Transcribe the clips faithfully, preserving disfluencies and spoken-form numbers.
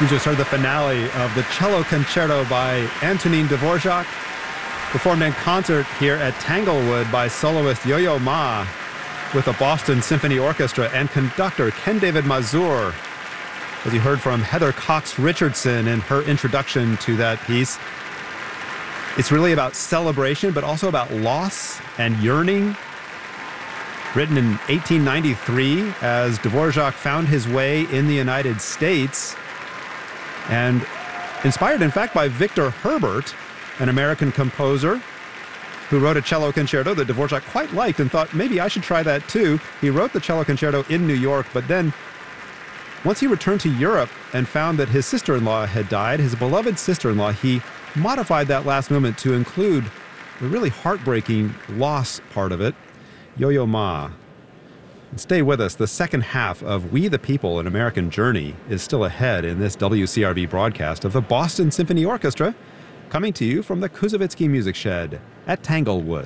You just heard the finale of the Cello Concerto by Antonin Dvorak, performed in concert here at Tanglewood by soloist Yo-Yo Ma with the Boston Symphony Orchestra and conductor Ken David Mazur. As you heard from Heather Cox Richardson in her introduction to that piece, it's really about celebration, but also about loss and yearning. Written in eighteen ninety-three, as Dvorak found his way in the United States, and inspired, in fact, by Victor Herbert, an American composer who wrote a cello concerto that Dvorak quite liked and thought, maybe I should try that too. He wrote the cello concerto in New York, but then once he returned to Europe and found that his sister-in-law had died, his beloved sister-in-law, he modified that last movement to include the really heartbreaking loss part of it, Yo-Yo Ma. And stay with us. The second half of We the People, An American Journey is still ahead in this W C R V broadcast of the Boston Symphony Orchestra, coming to you from the Kuzovitsky Music Shed at Tanglewood.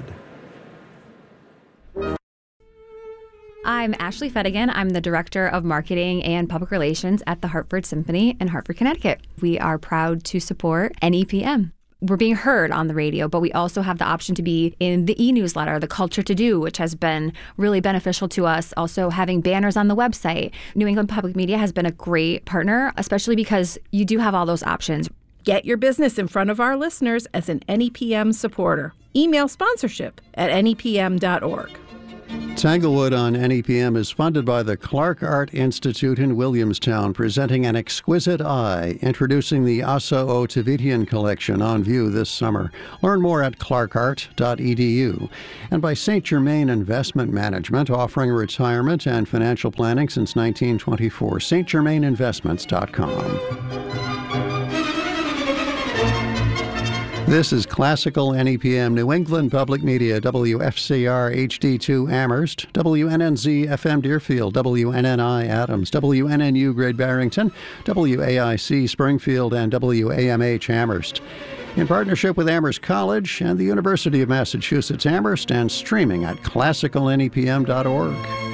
I'm Ashley Fettigan. I'm the Director of Marketing and Public Relations at the Hartford Symphony in Hartford, Connecticut. We are proud to support N E P M. We're being heard on the radio, but we also have the option to be in the e-newsletter, the Culture to Do, which has been really beneficial to us. Also having banners on the website. New England Public Media has been a great partner, especially because you do have all those options. Get your business in front of our listeners as an N E P M supporter. Email sponsorship at N E P M dot org. Tanglewood on N E P M is funded by the Clark Art Institute in Williamstown, presenting An Exquisite Eye, introducing the Assa Ottavitian collection on view this summer. Learn more at clark art dot e d u. And by Saint Germain Investment Management, offering retirement and financial planning since nineteen twenty-four. Saint Germain Investments dot com. This is Classical N E P M, New England Public Media, W F C R H D two Amherst, W N N Z F M Deerfield, W N N I Adams, W N N U Great Barrington, W A I C Springfield, and W A M H Amherst. In partnership with Amherst College and the University of Massachusetts Amherst, and streaming at classical N E P M dot org.